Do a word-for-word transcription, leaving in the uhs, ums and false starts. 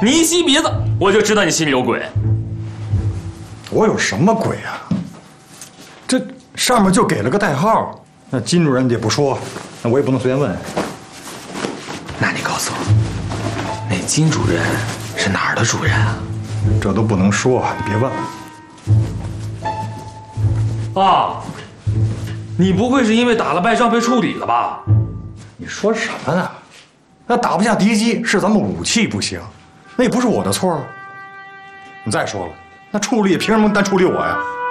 你一吸鼻子，我就知道你心里有鬼。 我有什么鬼啊？这上面就给了个代号，那金主任也不说，那我也不能随便问。 那你告诉我，那金主任是哪儿的主任啊？ 这都不能说，你别问了。 啊，你不会是因为打了败仗被处理了吧？ 你说什么呢？那打不下敌机是咱们武器不行，那也不是我的错啊。你再说了，那处理凭什么单处理我呀？